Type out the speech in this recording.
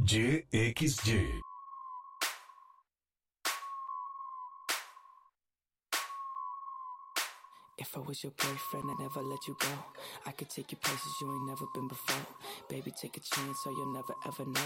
JXJ. If I was your boyfriend, I'd never let you go. I could take you places you ain't never been before. Baby, take a chance or you'll never ever know.